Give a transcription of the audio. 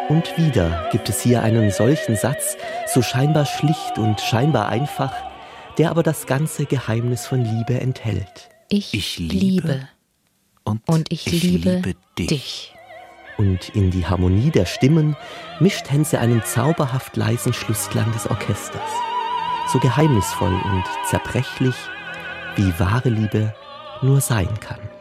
Und wieder gibt es hier einen solchen Satz, so scheinbar schlicht und scheinbar einfach, der aber das ganze Geheimnis von Liebe enthält. Ich liebe und ich liebe dich. Und in die Harmonie der Stimmen mischt Henze einen zauberhaft leisen Schlussklang des Orchesters. So geheimnisvoll und zerbrechlich, wie wahre Liebe nur sein kann.